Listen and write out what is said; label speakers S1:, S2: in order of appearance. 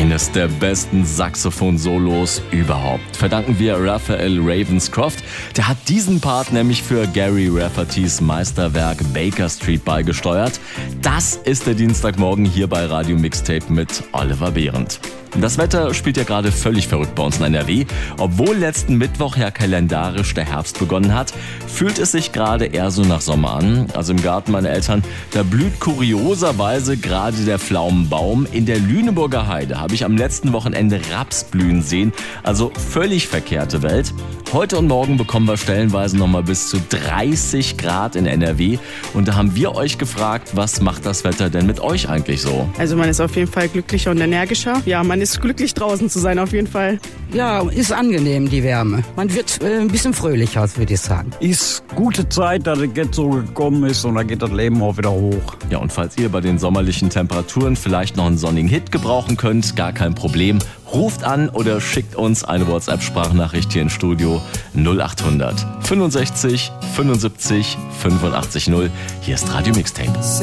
S1: Eines der besten Saxophon-Solos überhaupt verdanken wir Raphael Ravenscroft. Der hat diesen Part nämlich für Gary Raffertys Meisterwerk Baker Street beigesteuert. Das ist der Dienstagmorgen hier bei Radio Mixtape mit Oliver Behrendt. Das Wetter spielt ja gerade völlig verrückt bei uns in NRW. Obwohl letzten Mittwoch ja kalendarisch der Herbst begonnen hat, fühlt es sich gerade eher so nach Sommer an. Also im Garten meiner Eltern, da blüht kurioserweise gerade der Pflaumenbaum. In der Lüneburger Heide habe ich am letzten Wochenende Raps blühen sehen. Also völlig verkehrte Welt. Heute und morgen bekommen wir stellenweise nochmal bis zu 30 Grad in NRW. Und da haben wir euch gefragt, was macht das Wetter denn mit euch eigentlich so?
S2: Also man ist auf jeden Fall glücklicher und energischer. Ja, man ist glücklich draußen zu sein auf jeden Fall.
S3: Ja, ist angenehm, die Wärme. Man wird ein bisschen fröhlicher, würde ich sagen.
S4: Ist gute Zeit, dass es jetzt so gekommen ist und dann geht das Leben auch wieder hoch.
S1: Ja, und falls ihr bei den sommerlichen Temperaturen vielleicht noch einen sonnigen Hit gebrauchen könnt, gar kein Problem. Ruft an oder schickt uns eine WhatsApp-Sprachnachricht hier ins Studio 0800 65 75 85 0. Hier ist Radio Mixtape.